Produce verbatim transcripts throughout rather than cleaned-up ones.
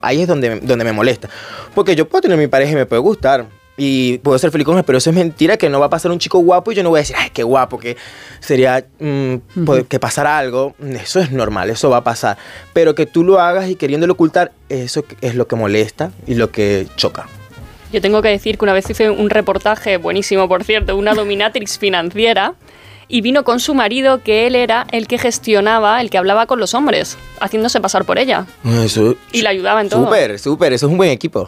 Ahí es donde, donde me molesta. Porque yo puedo tener mi pareja y me puede gustar. Y puedo ser feliz con él, pero eso es mentira, que no va a pasar un chico guapo y yo no voy a decir, ay, qué guapo, que sería mm, uh-huh. que pasara algo. Eso es normal, eso va a pasar. Pero que tú lo hagas y queriéndolo ocultar, eso es lo que molesta y lo que choca. Yo tengo que decir que una vez hice un reportaje, buenísimo por cierto, una dominatrix financiera, y vino con su marido, que él era el que gestionaba, el que hablaba con los hombres, haciéndose pasar por ella. Eso, y le ayudaba en todo. Súper, súper, eso es un buen equipo.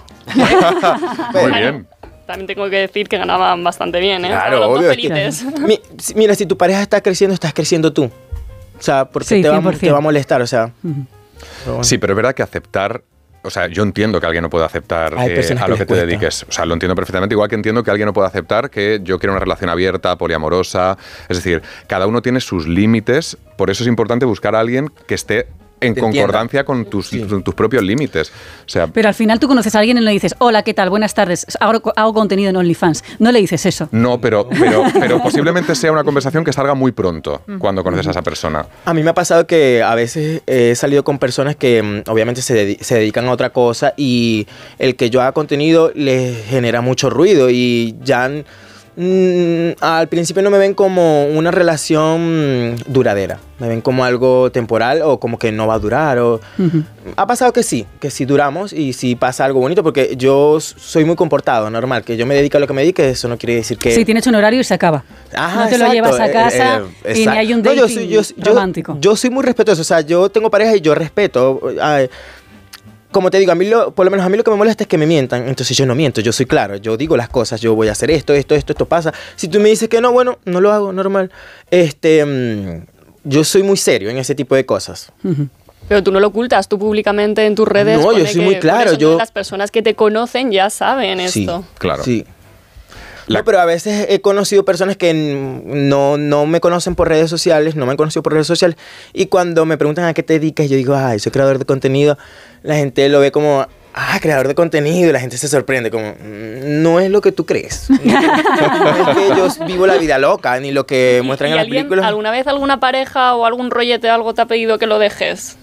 Muy bien. También tengo que decir que ganaban bastante bien, ¿eh? Claro, los obvio. dos felices. Es que, mi, mira, si tu pareja está creciendo, estás creciendo tú. O sea, porque sí, te, va, te va a molestar, o sea. Uh-huh. Pero, sí, pero es verdad que aceptar... O sea, yo entiendo que alguien no puede aceptar eh, a lo que, que te cuesta. dediques. O sea, lo entiendo perfectamente. Igual que entiendo que alguien no puede aceptar que yo quiero una relación abierta, poliamorosa. Es decir, cada uno tiene sus límites. Por eso es importante buscar a alguien que esté en concordancia con tus, sí. tus propios límites. O sea, pero al final tú conoces a alguien y le dices, hola, ¿qué tal? Buenas tardes, hago, hago contenido en OnlyFans. No le dices eso. No, pero, pero, pero posiblemente sea una conversación que salga muy pronto cuando conoces a esa persona. A mí me ha pasado que a veces he salido con personas que obviamente se, de, se dedican a otra cosa y el que yo haga contenido les genera mucho ruido y ya... Mm, al principio no me ven como una relación duradera, me ven como algo temporal o como que no va a durar o... Uh-huh. Ha pasado que sí, que sí duramos y sí pasa algo bonito porque yo soy muy comportado, normal, que yo me dedico a lo que me dedique, eso no quiere decir que... Sí, tienes un horario y se acaba. Ajá, no te exacto. lo llevas a casa eh, eh, y ni hay un dating no, yo soy, yo, romántico. Yo, yo soy muy respetuoso, o sea, yo tengo pareja y yo respeto... Ay, como te digo, a mí lo, por lo menos a mí lo que me molesta es que me mientan. Entonces yo no miento, yo soy claro, yo digo las cosas, yo voy a hacer esto, esto, esto, esto pasa. Si tú me dices que no, bueno, no lo hago, normal. Este, mmm, yo soy muy serio en ese tipo de cosas. Uh-huh. Pero tú no lo ocultas, tú públicamente en tus redes. No, yo soy muy claro. Yo... Las personas que te conocen ya saben sí, esto. Claro. Sí. La... No, pero a veces he conocido personas que no, no me conocen por redes sociales, no me han conocido por redes sociales, y cuando me preguntan a qué te dedicas, yo digo, ay, soy creador de contenido, la gente lo ve como, ah, creador de contenido, y la gente se sorprende, como, no es lo que tú crees. No, no es que yo vivo la vida loca, ni lo que muestran en las películas. ¿Alguna vez alguna pareja o algún rollete o algo te ha pedido que lo dejes?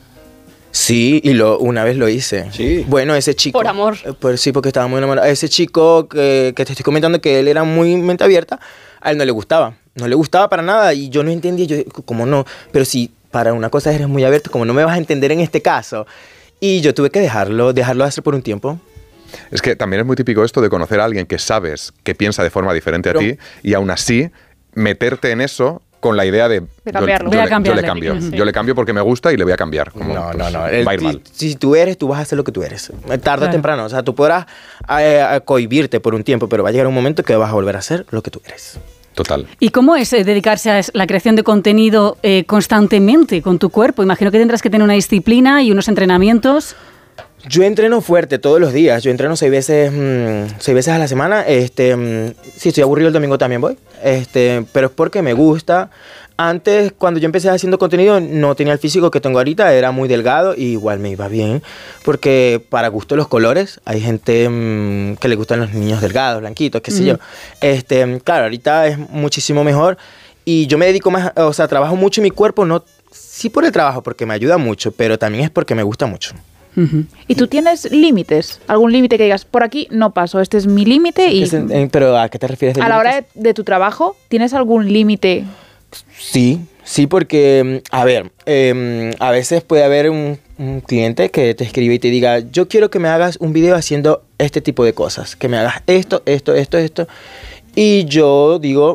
Sí, y lo, una vez lo hice. Sí. Bueno, ese chico... Por amor. Por, sí, porque estaba muy enamorado. Ese chico que, que te estoy comentando que él era muy mente abierta, a él no le gustaba. No le gustaba para nada y yo no entendía, yo, ¿cómo no? Pero si para una cosa eres muy abierto, como no me vas a entender en este caso. Y yo tuve que dejarlo, dejarlo hacer por un tiempo. Es que también es muy típico esto de conocer a alguien que sabes que piensa de forma diferente Pero, a ti y aún así meterte en eso... con la idea de, de cambiarlo. Yo, yo, le, yo le cambio, sí. yo le cambio porque me gusta y le voy a cambiar. Como, no, pues, no, no. El, va a ir mal. Si, si tú eres, tú vas a hacer lo que tú eres. Tarde o temprano. O sea, tú podrás eh, cohibirte por un tiempo, pero va a llegar un momento que vas a volver a hacer lo que tú eres. Total. ¿Y cómo es eh, dedicarse a la creación de contenido eh, constantemente con tu cuerpo? Imagino que tendrás que tener una disciplina y unos entrenamientos. Yo entreno fuerte todos los días. Yo entreno seis veces, mmm, seis veces a la semana. Este, mmm, si estoy aburrido el domingo también voy. Este, pero es porque me gusta. Antes, cuando yo empecé haciendo contenido, no tenía el físico que tengo ahorita. Era muy delgado y igual me iba bien. Porque para gusto los colores, hay gente mmm, que le gustan los niños delgados, blanquitos, qué sé mm. yo. Este, claro, ahorita es muchísimo mejor. Y yo me dedico más, o sea, trabajo mucho en mi cuerpo. No, sí por el trabajo, porque me ayuda mucho, pero también es porque me gusta mucho. Uh-huh. ¿Y tú tienes límites? ¿Algún límite que digas, por aquí no paso, este es mi límite? Y ¿Pero a qué te refieres? De a límites? La hora de, de tu trabajo, ¿tienes algún límite? Sí, sí, porque, a ver, eh, a veces puede haber un, un cliente que te escribe y te diga, yo quiero que me hagas un video haciendo este tipo de cosas, que me hagas esto, esto, esto, esto. Y yo digo,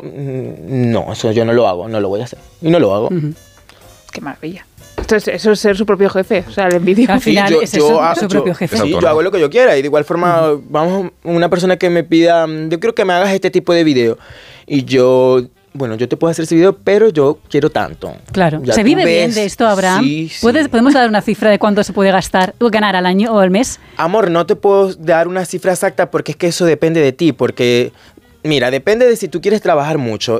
no, eso yo no lo hago, no lo voy a hacer. Y no lo hago. Uh-huh. Qué maravilla. Entonces, eso es ser su propio jefe, o sea, el envidio. Al final, sí, yo, es yo, eso, yo, su propio jefe. Sí, yo hago lo que yo quiera y de igual forma, uh-huh. vamos, una persona que me pida, yo quiero que me hagas este tipo de video y yo, bueno, yo te puedo hacer ese video, pero yo quiero tanto. Claro. Ya ¿Se vive ves, bien de esto, Abraham? Sí, sí. ¿Puedes, ¿Podemos dar una cifra de cuánto se puede gastar o ganar al año o al mes? Amor, no te puedo dar una cifra exacta porque es que eso depende de ti, porque, mira, depende de si tú quieres trabajar mucho.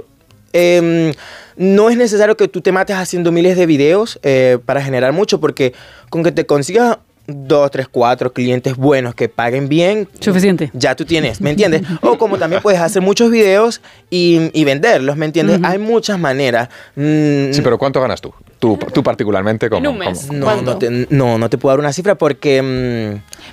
Eh, no es necesario que tú te mates haciendo miles de videos eh, para generar mucho, porque con que te consigas dos, tres, cuatro clientes buenos que paguen bien, suficiente. Ya tú tienes, ¿me entiendes? O como también puedes hacer muchos videos y, y venderlos, ¿me entiendes? Uh-huh. Hay muchas maneras. Mm, sí, pero ¿cuánto ganas tú? Tú, tú particularmente, ¿cómo? En un mes. No, no te, no, no te puedo dar una cifra porque... Mmm,